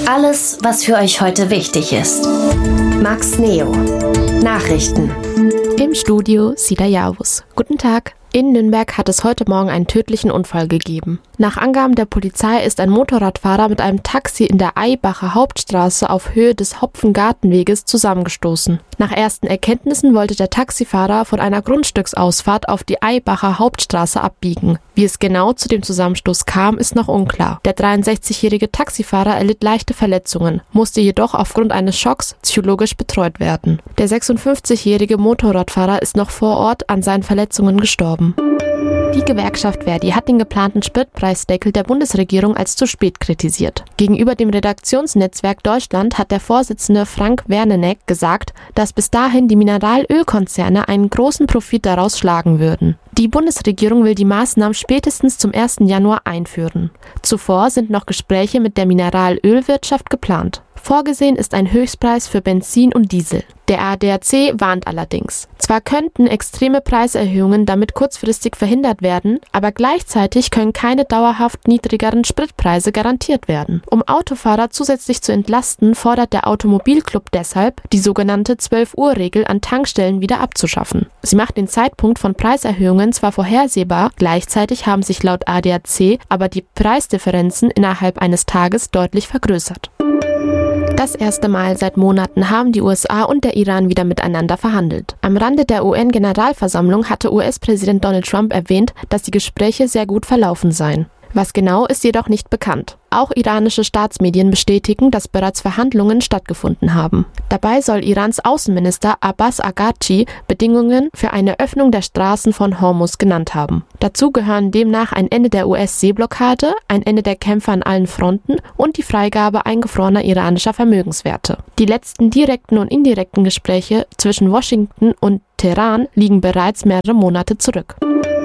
Alles, was für euch heute wichtig ist. Max Neo. Nachrichten. Im Studio Sida Javus. Guten Tag. In Nürnberg hat es heute Morgen einen tödlichen Unfall gegeben. Nach Angaben der Polizei ist ein Motorradfahrer mit einem Taxi in der Aybacher Hauptstraße auf Höhe des Hopfengartenweges zusammengestoßen. Nach ersten Erkenntnissen wollte der Taxifahrer von einer Grundstücksausfahrt auf die Aybacher Hauptstraße abbiegen. Wie es genau zu dem Zusammenstoß kam, ist noch unklar. Der 63-jährige Taxifahrer erlitt leichte Verletzungen, musste jedoch aufgrund eines Schocks psychologisch betreut werden. Der 56-jährige Motorradfahrer ist noch vor Ort an seinen Verletzungen gestorben. Die Gewerkschaft Verdi hat den geplanten Spritpreisdeckel der Bundesregierung als zu spät kritisiert. Gegenüber dem Redaktionsnetzwerk Deutschland hat der Vorsitzende Frank Werneneck gesagt, dass bis dahin die Mineralölkonzerne einen großen Profit daraus schlagen würden. Die Bundesregierung will die Maßnahmen spätestens zum 1. Januar einführen. Zuvor sind noch Gespräche mit der Mineralölwirtschaft geplant. Vorgesehen ist ein Höchstpreis für Benzin und Diesel. Der ADAC warnt allerdings. Zwar könnten extreme Preiserhöhungen damit kurzfristig verhindert werden, aber gleichzeitig können keine dauerhaft niedrigeren Spritpreise garantiert werden. Um Autofahrer zusätzlich zu entlasten, fordert der Automobilclub deshalb, die sogenannte 12-Uhr-Regel an Tankstellen wieder abzuschaffen. Sie macht den Zeitpunkt von Preiserhöhungen zwar vorhersehbar, gleichzeitig haben sich laut ADAC aber die Preisdifferenzen innerhalb eines Tages deutlich vergrößert. Das erste Mal seit Monaten haben die USA und der Iran wieder miteinander verhandelt. Am Rande der UN-Generalversammlung hatte US-Präsident Donald Trump erwähnt, dass die Gespräche sehr gut verlaufen seien. Was genau ist jedoch nicht bekannt. Auch iranische Staatsmedien bestätigen, dass bereits Verhandlungen stattgefunden haben. Dabei soll Irans Außenminister Abbas Araghchi Bedingungen für eine Öffnung der Straßen von Hormuz genannt haben. Dazu gehören demnach ein Ende der US-Seeblockade, ein Ende der Kämpfe an allen Fronten und die Freigabe eingefrorener iranischer Vermögenswerte. Die letzten direkten und indirekten Gespräche zwischen Washington und Teheran liegen bereits mehrere Monate zurück.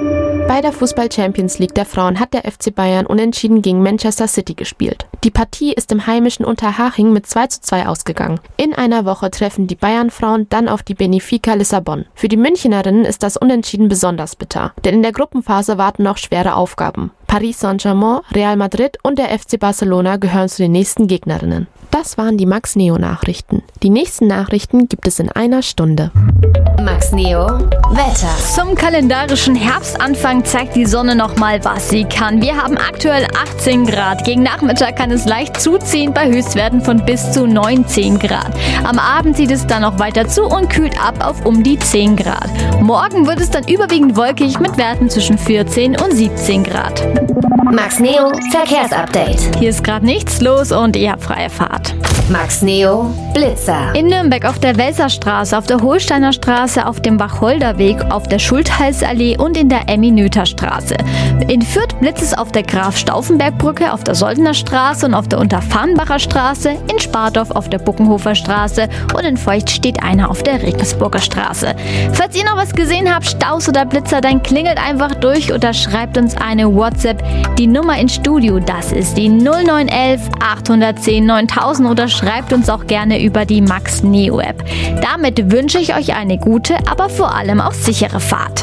Bei der Fußball-Champions League der Frauen hat der FC Bayern unentschieden gegen Manchester City gespielt. Die Partie ist im heimischen Unterhaching mit 2:2 ausgegangen. In einer Woche treffen die Bayern-Frauen dann auf die Benfica Lissabon. Für die Münchnerinnen ist das Unentschieden besonders bitter, denn in der Gruppenphase warten noch schwere Aufgaben. Paris Saint-Germain, Real Madrid und der FC Barcelona gehören zu den nächsten Gegnerinnen. Das waren die Max Neo Nachrichten. Die nächsten Nachrichten gibt es in einer Stunde. Max Neo Wetter. Zum kalendarischen Herbstanfang zeigt die Sonne nochmal, was sie kann. Wir haben aktuell 18 Grad. Gegen Nachmittag kann es leicht zuziehen bei Höchstwerten von bis zu 19 Grad. Am Abend zieht es dann noch weiter zu und kühlt ab auf um die 10 Grad. Morgen wird es dann überwiegend wolkig mit Werten zwischen 14 und 17 Grad. Max Neo Verkehrsupdate. Hier ist gerade nichts los und ihr habt freie Fahrt. Max Neo Blitzer. In Nürnberg auf der Welserstraße, auf der Holsteiner Straße, auf dem Wacholderweg, auf der Schultheißallee und in der Emmy-Noether-Straße. In Fürth blitzt es auf der Graf-Stauffenberg-Brücke, auf der Soldener Straße und auf der Unterfahrenbacher Straße, in Spardorf auf der Buckenhofer Straße und in Feucht steht einer auf der Regensburger Straße. Falls ihr noch was gesehen habt, Staus oder Blitzer, dann klingelt einfach durch oder schreibt uns eine WhatsApp. Die Nummer ins Studio, das ist die 0911 810 9000 oder schreibt uns auch gerne über die Max Neo App. Damit wünsche ich euch eine gute, aber vor allem auch sichere Fahrt.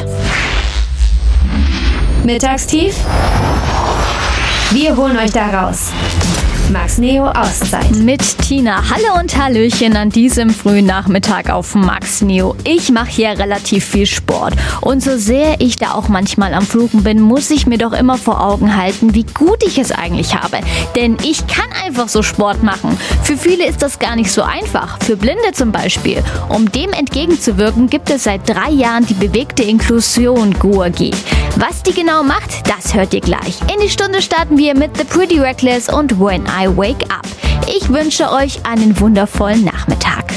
Mittagstief? Wir holen euch da raus. Max Neo Auszeit. Mit Tina. Hallo und Hallöchen an diesem frühen Nachmittag auf Max Neo. Ich mache hier relativ viel Sport. Und so sehr ich da auch manchmal am Fluchen bin, muss ich mir doch immer vor Augen halten, wie gut ich es eigentlich habe. Denn ich kann einfach so Sport machen. Für viele ist das gar nicht so einfach. Für Blinde zum Beispiel. Um dem entgegenzuwirken, gibt es seit 3 Jahren die bewegte Inklusion GUAG. Was die genau macht, das hört ihr gleich. In die Stunde starten wir mit The Pretty Reckless und When I Wake Up. Ich wünsche euch einen wundervollen Nachmittag.